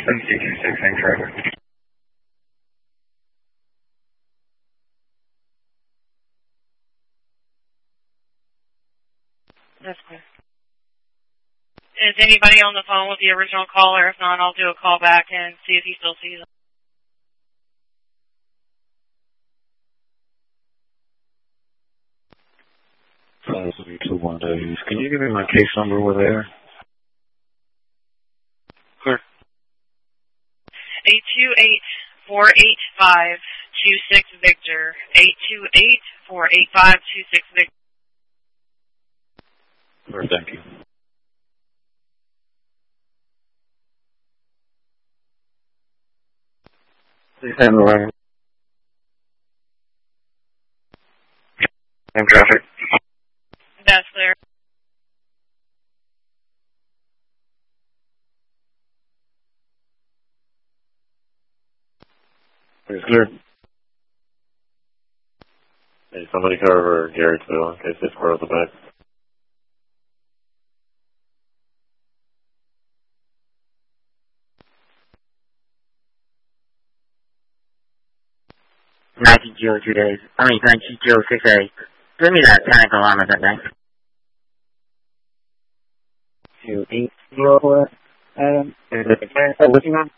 726, same traffic. That's clear. Is anybody on the phone with the original caller? If not, I'll do a call back and see if he still sees them. This will be 21 days. Can you give me my case number over there? Clear. 828-485-26 Victor. 828-485-26 Victor. Clear, thank you. Please stand the line. Same traffic. That's clear. It's clear. Hey, somebody cover Garrettsville in case it's part of the back. Geo 2 days. 19 Geo 6A. Give me that panic alarm at that thing. 2804. Is it the panic looking on?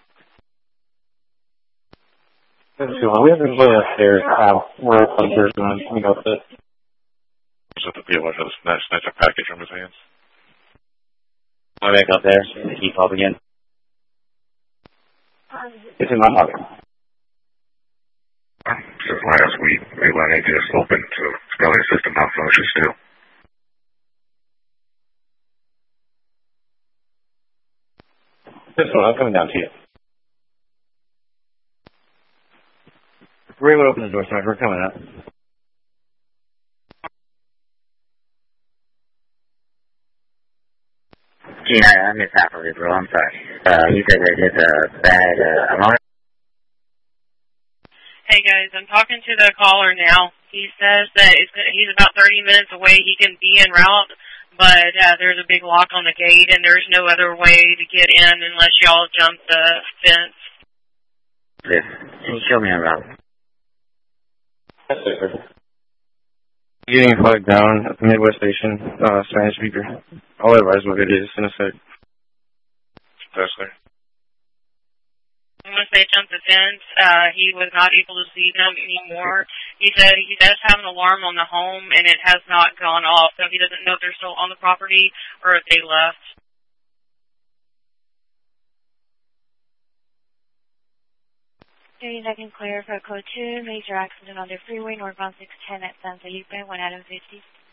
We have to go upstairs. We're upstairs going to clean up this. So the POI for the snatch a package from his hands. I'll back up there. Keep up again. It's in my pocket. Since last week, Mainline ain't just open, so it's probably a system malfunction still. This one, I'm coming down to you. We're able to open the door, sir. We're coming up. Yeah, I missed half of it, bro. I'm sorry. You said that it's a bad alarm? Hey guys, I'm talking to the caller now. He says that he's about 30 minutes away. He can be en route, but there's a big lock on the gate, and there's no other way to get in unless y'all jump the fence. Yes. Can you show me en route? Yes, sir. Getting flagged down at the Midwest Station, Spanish speaker. I'll advise what it is in a sec. That's clear. Once they jumped the fence, he was not able to see them anymore. He said he does have an alarm on the home, and it has not gone off, so he doesn't know if they're still on the property or if they left. 30 seconds clear for code 2, major accident on the freeway, northbound 610 at San Felipe, 1 Adam 50.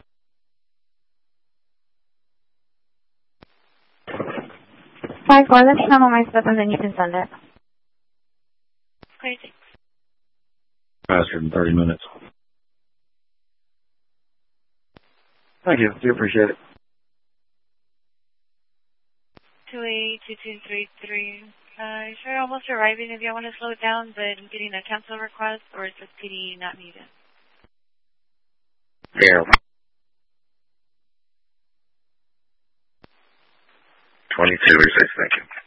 5-4, let's handle my stuff and then you can send it. Crazy. Faster than 30 minutes. Thank you. Do appreciate it. 282233. Sure, almost arriving if you want to slow it down, but I'm getting a cancel request, or is this PD not needed? 0. 22 is 6, thank you.